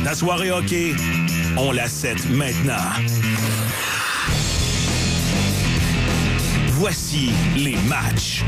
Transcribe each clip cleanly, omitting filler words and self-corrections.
La soirée hockey, on la set maintenant. Voici les matchs.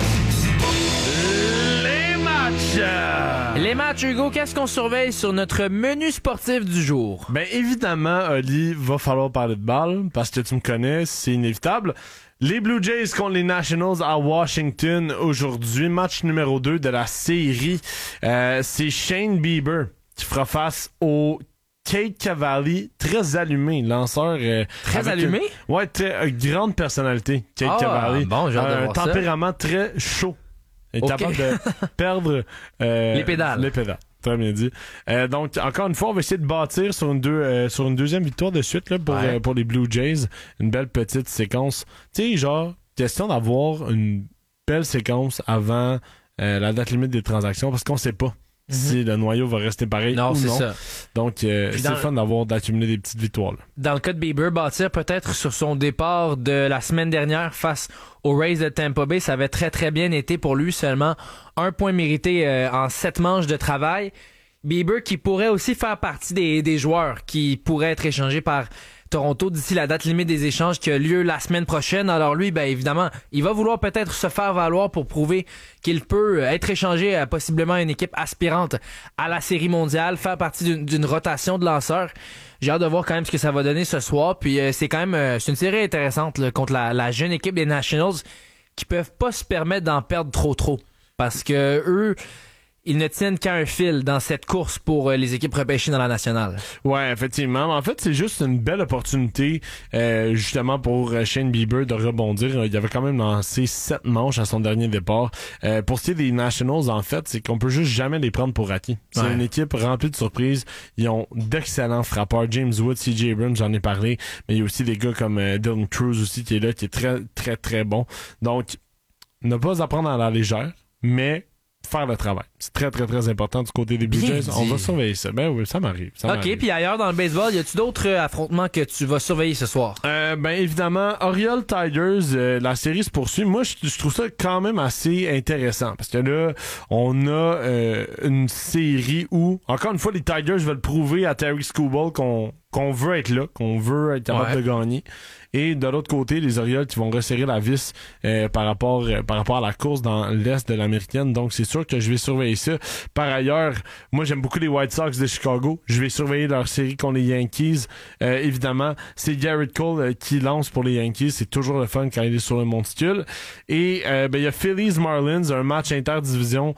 Les matchs, Hugo, qu'est-ce qu'on surveille sur notre menu sportif du jour? Ben évidemment, Oli, va falloir parler de balle, parce que tu me connais, c'est inévitable. Les Blue Jays contre les Nationals à Washington aujourd'hui, match numéro 2 de la série. C'est Shane Bieber qui fera face au Cade Cavalli, très allumé, lanceur. Très allumé? Ouais, très grande personnalité, Cade Cavalli. Bon, j'ai hâte de voir ça. Tempérament très chaud. Il est capable de perdre les pédales. Très bien dit. Donc, encore une fois, on va essayer de bâtir sur une deuxième victoire de suite là, pour les Blue Jays. Une belle petite séquence. Tu sais, genre, question d'avoir une belle séquence avant la date limite des transactions, parce qu'on sait pas si le noyau va rester pareil ou non. Ça. Donc, c'est le fun d'accumuler des petites victoires. Là. Dans le cas de Bieber, bâtir peut-être sur son départ de la semaine dernière face aux Rays de Tampa Bay, ça avait très très bien été pour lui, seulement 1 point mérité en 7 manches de travail. Bieber qui pourrait aussi faire partie des joueurs qui pourraient être échangés par Toronto d'ici la date limite des échanges qui a lieu la semaine prochaine. Alors lui, ben évidemment, il va vouloir peut-être se faire valoir pour prouver qu'il peut être échangé à possiblement une équipe aspirante à la Série mondiale, faire partie d'une rotation de lanceurs. J'ai hâte de voir quand même ce que ça va donner ce soir. Puis c'est quand même c'est une série intéressante là, contre la jeune équipe des Nationals qui peuvent pas se permettre d'en perdre trop. Parce que eux, ils ne tiennent qu'à un fil dans cette course pour les équipes repêchées dans la nationale. Ouais, effectivement. En fait, c'est juste une belle opportunité justement pour Shane Bieber de rebondir. Il avait quand même lancé 7 manches à son dernier départ. Pour ce qui est des Nationals, en fait, c'est qu'on peut juste jamais les prendre pour acquis. C'est une équipe remplie de surprises. Ils ont d'excellents frappeurs. James Wood, C.J. Abrams, j'en ai parlé. Mais il y a aussi des gars comme Dylan Cruz aussi qui est là, qui est très, très, très bon. Donc, ne pas apprendre à la légère, mais faire le travail. C'est très, très, très important du côté des Blue Jays. On va surveiller ça. Ben oui, ça m'arrive. OK, puis ailleurs dans le baseball, y a-tu d'autres affrontements que tu vas surveiller ce soir? Ben évidemment, Orioles Tigers, la série se poursuit. Moi, je trouve ça quand même assez intéressant parce que là, on a une série où, encore une fois, les Tigers veulent prouver à Terry Skubal qu'on veut être là, qu'on veut être capable de gagner. Et de l'autre côté, les Orioles qui vont resserrer la vis par rapport à la course dans l'Est de l'Américaine. Donc, c'est sûr que je vais surveiller ça. Par ailleurs, moi, j'aime beaucoup les White Sox de Chicago. Je vais surveiller leur série contre les Yankees. Évidemment, c'est Garrett Cole qui lance pour les Yankees. C'est toujours le fun quand il est sur le monticule. Et il y a Phillies Marlins, un match interdivision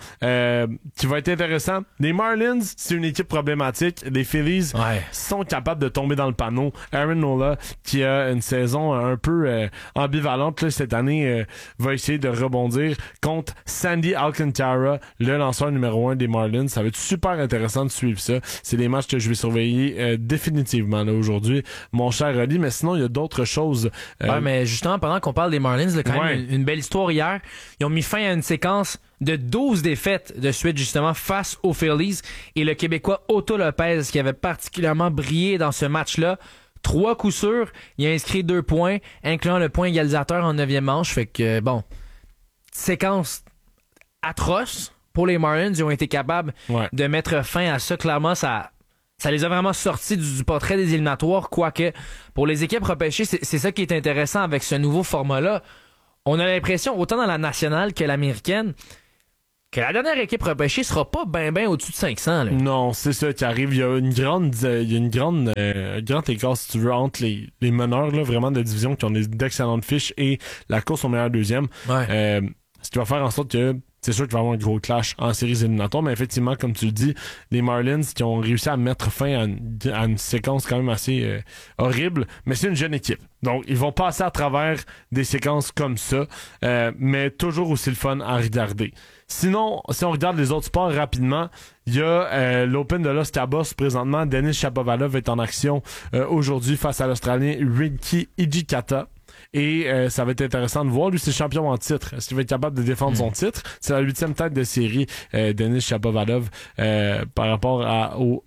qui va être intéressant. Les Marlins, c'est une équipe problématique. Les Phillies sont capables de tomber dans le panneau. Aaron Nola, qui a une saison un peu ambivalente là, cette année, va essayer de rebondir contre Sandy Alcantara, le lanceur numéro 1 des Marlins. Ça va être super intéressant de suivre ça. C'est les matchs que je vais surveiller définitivement là, aujourd'hui, mon cher Oli. Mais sinon, il y a d'autres choses. Mais justement, pendant qu'on parle des Marlins, là, quand même une belle histoire hier. Ils ont mis fin à une séquence de 12 défaites de suite, justement, face aux Phillies. Et le Québécois Otto Lopez, qui avait particulièrement brillé dans ce match-là, 3 coups sûrs, il a inscrit 2 points, incluant le point égalisateur en 9e manche. Fait que, bon, séquence atroce pour les Marlins. Ils ont été capables de mettre fin à ça. Clairement, ça les a vraiment sortis du portrait des éliminatoires. Quoique, pour les équipes repêchées, c'est ça qui est intéressant avec ce nouveau format-là. On a l'impression, autant dans la nationale que l'américaine, que la dernière équipe repêchée sera pas ben au-dessus de 500. Là. Non, c'est ça qui arrive. Il y a une grande écart, si tu veux, entre les meneurs là, vraiment de division qui ont d'excellentes fiches et la course au meilleur deuxième. Ce qui va faire en sorte que c'est sûr qu'il va y avoir un gros clash en séries éliminatoires, mais effectivement, comme tu le dis, les Marlins qui ont réussi à mettre fin à une séquence quand même assez horrible, mais c'est une jeune équipe. Donc, ils vont passer à travers des séquences comme ça, mais toujours aussi le fun à regarder. Sinon, si on regarde les autres sports rapidement, il y a l'Open de Los Cabos présentement. Denis Shapovalov est en action aujourd'hui face à l'Australien Rinky Hijikata. Et ça va être intéressant de voir. Lui, c'est champion en titre. Est-ce qu'il va être capable de défendre son titre? C'est la 8e tête de série, Denis Shapovalov, par rapport au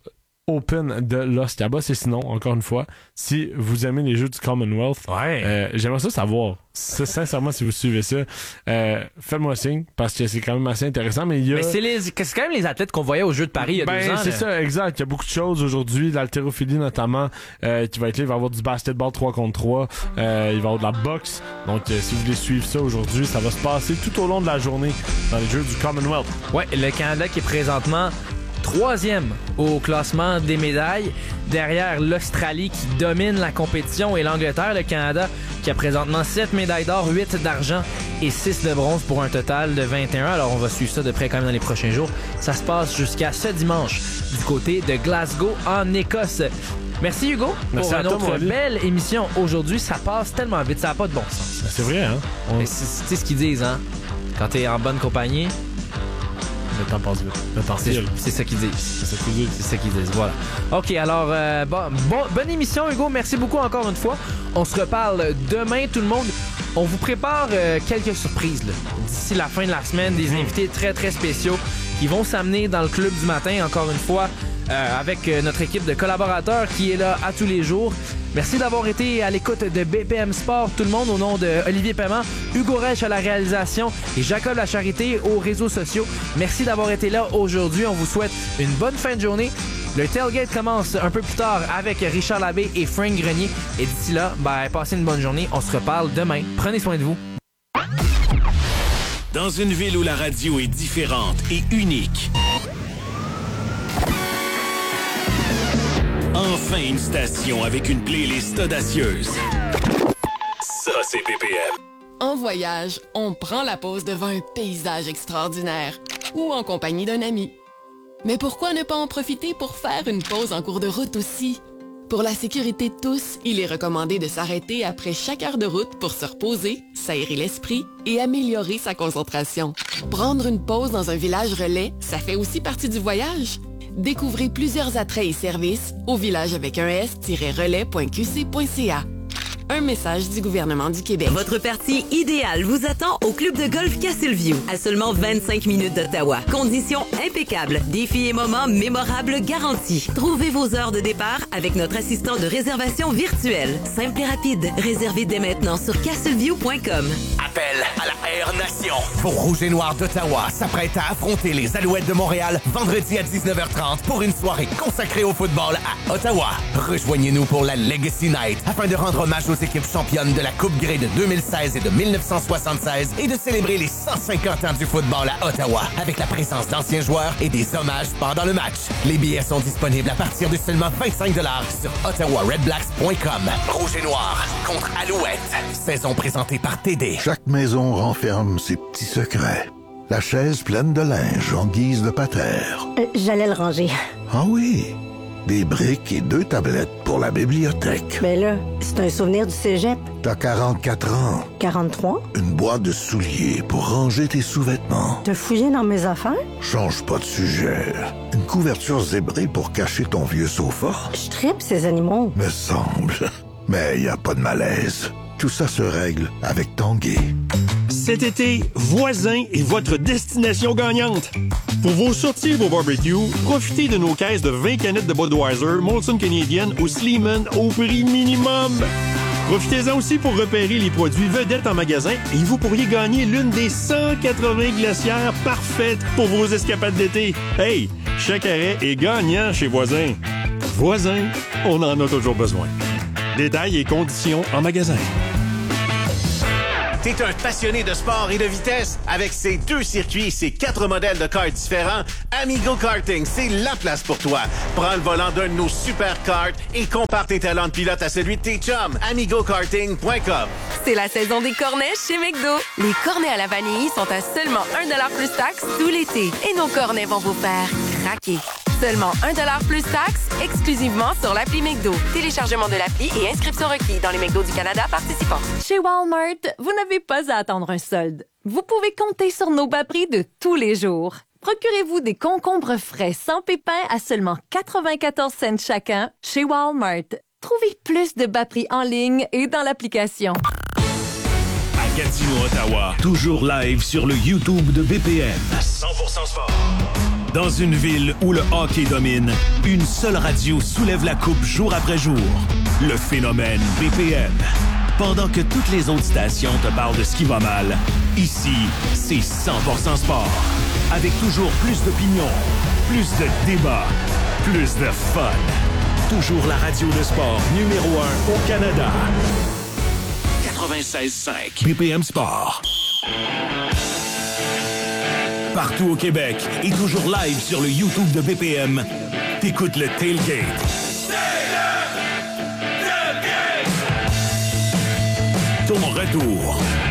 Open de Los Cabos. Et sinon, encore une fois, si vous aimez les jeux du Commonwealth, j'aimerais ça savoir. Sincèrement, si vous suivez ça, faites-moi signe, parce que c'est quand même assez intéressant. Mais c'est quand même les athlètes qu'on voyait aux Jeux de Paris il y a 2 ans. C'est ça, exact. Il y a beaucoup de choses aujourd'hui, l'haltérophilie notamment, qui va être là. Il va y avoir du basketball 3 contre 3, il va y avoir de la boxe. Donc, si vous voulez suivre ça aujourd'hui, ça va se passer tout au long de la journée dans les Jeux du Commonwealth. Ouais, le Canada qui est présentement 3e au classement des médailles, derrière l'Australie qui domine la compétition et l'Angleterre, le Canada qui a présentement 7 médailles d'or, 8 d'argent et 6 de bronze pour un total de 21. Alors on va suivre ça de près quand même dans les prochains jours. Ça se passe jusqu'à ce dimanche du côté de Glasgow en Écosse. Merci Hugo pour une autre belle émission aujourd'hui. Ça passe tellement vite, ça n'a pas de bon sens. C'est vrai, hein? Mais c'est ce qu'ils disent, hein? Quand t'es en bonne compagnie, le temps passe vite. C'est ça qu'ils disent. C'est ça qu'ils disent, voilà. OK, alors, bonne émission, Hugo. Merci beaucoup encore une fois. On se reparle demain, tout le monde. On vous prépare quelques surprises là, d'ici la fin de la semaine. Des invités très, très spéciaux qui vont s'amener dans le club du matin, encore une fois, avec notre équipe de collaborateurs qui est là à tous les jours. Merci d'avoir été à l'écoute de BPM Sport, tout le monde, au nom de Olivier Paiement, Hugo Reich à la réalisation et Jacob Lacharité aux réseaux sociaux. Merci d'avoir été là aujourd'hui. On vous souhaite une bonne fin de journée. Le tailgate commence un peu plus tard avec Richard Labbé et Frank Grenier. Et d'ici là, passez une bonne journée. On se reparle demain. Prenez soin de vous. Dans une ville où la radio est différente et unique. Enfin une station avec une playlist audacieuse. Ça, c'est BPM. En voyage, on prend la pause devant un paysage extraordinaire ou en compagnie d'un ami. Mais pourquoi ne pas en profiter pour faire une pause en cours de route aussi? Pour la sécurité de tous, il est recommandé de s'arrêter après chaque heure de route pour se reposer, s'aérer l'esprit et améliorer sa concentration. Prendre une pause dans un village relais, ça fait aussi partie du voyage. Découvrez plusieurs attraits et services au village avec un s-relais.qc.ca. Un message du gouvernement du Québec. Votre partie idéale vous attend au club de golf Castleview, à seulement 25 minutes d'Ottawa. Conditions impeccables, défis et moments mémorables garantis. Trouvez vos heures de départ avec notre assistant de réservation virtuelle. Simple et rapide. Réservez dès maintenant sur castleview.com. Appel à la Air Nation. Pour Rouge et Noir d'Ottawa s'apprête à affronter les Alouettes de Montréal vendredi à 19h30 pour une soirée consacrée au football à Ottawa. Rejoignez-nous pour la Legacy Night afin de rendre hommage aux équipes championnes de la Coupe Grey de 2016 et de 1976 et de célébrer les 150 ans du football à Ottawa avec la présence d'anciens joueurs et des hommages pendant le match. Les billets sont disponibles à partir de seulement 25$ sur ottawaredblacks.com. Rouge et Noir contre Alouette. Saison présentée par TD. Chaque maison renferme ses petits secrets. La chaise pleine de linge en guise de patère. J'allais le ranger. Ah oui? Des briques et 2 tablettes pour la bibliothèque. Mais là, c'est un souvenir du cégep. T'as 44 ans. 43? Une boîte de souliers pour ranger tes sous-vêtements. T'as fouillé dans mes affaires? Change pas de sujet. Une couverture zébrée pour cacher ton vieux sofa. Je tripe ces animaux. Me semble. Mais y a pas de malaise. Tout ça se règle avec Tanguay. Cet été, Voisin est votre destination gagnante. Pour vos sorties et vos barbecues, profitez de nos caisses de 20 canettes de Budweiser, Molson Canadian ou Sleeman au prix minimum. Profitez-en aussi pour repérer les produits vedettes en magasin et vous pourriez gagner l'une des 180 glacières parfaites pour vos escapades d'été. Hey, chaque arrêt est gagnant chez Voisin. Voisin, on en a toujours besoin. Détails et conditions en magasin. T'es un passionné de sport et de vitesse? Avec ses 2 circuits et ses 4 modèles de karts différents, Amigo Karting, c'est la place pour toi. Prends le volant d'un de nos super karts et compare tes talents de pilote à celui de tes chums. AmigoKarting.com. C'est la saison des cornets chez McDo. Les cornets à la vanille sont à seulement 1$ plus taxe tout l'été. Et nos cornets vont vous faire craquer. Seulement 1$ plus taxe, exclusivement sur l'appli McDo. Téléchargement de l'appli et inscription requis dans les McDo du Canada participants. Chez Walmart, vous n'avez pas à attendre un solde. Vous pouvez compter sur nos bas prix de tous les jours. Procurez-vous des concombres frais sans pépins à seulement 94 cents chacun chez Walmart. Trouvez plus de bas prix en ligne et dans l'application. À Gatineau, Ottawa, toujours live sur le YouTube de BPM. 100% sport. Dans une ville où le hockey domine, une seule radio soulève la coupe jour après jour. Le phénomène BPM. Pendant que toutes les autres stations te parlent de ce qui va mal, ici, c'est 100% sport. Avec toujours plus d'opinions, plus de débats, plus de fun. Toujours la radio de sport numéro 1 au Canada. 96.5 BPM Sport. Partout au Québec et toujours live sur le YouTube de BPM, t'écoutes le Tailgate. Ton retour